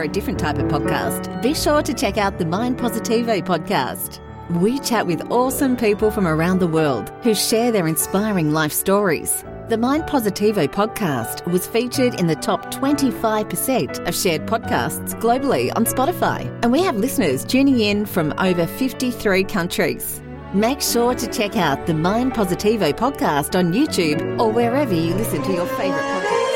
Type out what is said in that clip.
for a different type of podcast, be sure to check out the Mind Positivo podcast. We chat with awesome people from around the world who share their inspiring life stories. The Mind Positivo podcast was featured in the top 25% of shared podcasts globally on Spotify, and we have listeners tuning in from over 53 countries. Make sure to check out the Mind Positivo podcast on YouTube or wherever you listen to your favourite podcasts.